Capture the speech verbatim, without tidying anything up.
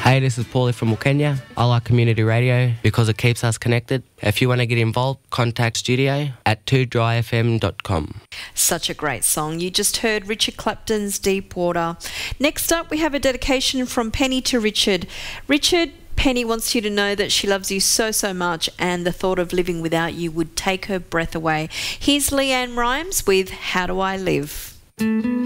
Hey, this is Paulie from Wilkenya. I like community radio because it keeps us connected. If you want to get involved, contact studio at two dry f m dot com. Such a great song. You just heard Richard Clapton's Deep Water. Next up, we have a dedication from Penny to Richard. Richard, Penny wants you to know that she loves you so, so much, and the thought of living without you would take her breath away. Here's Leanne Rimes with How Do I Live?